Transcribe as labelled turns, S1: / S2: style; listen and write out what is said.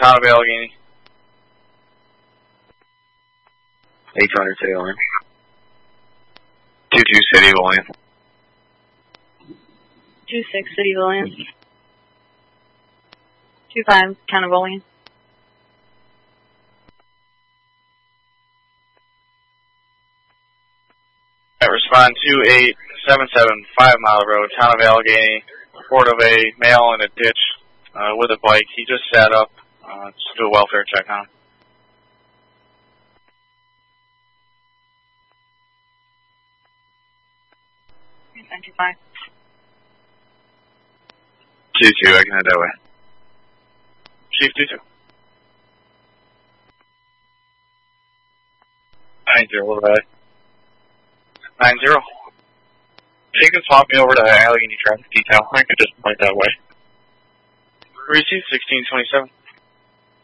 S1: town of Allegheny.
S2: 800 City Line.
S1: 22 City Williams.
S3: 26 City Williams. 25 town of Olean.
S1: Respond 2877 5 Mile Road, town of Allegheny. Report of a male in a ditch with a bike. He just sat up. Just do a welfare check on him.
S3: 925.
S1: 22, I can head that way. Chief 22. 90, what about it? 90. You can swap me over to Allegheny Traffic Detail. I can just point that way. Receive 1627.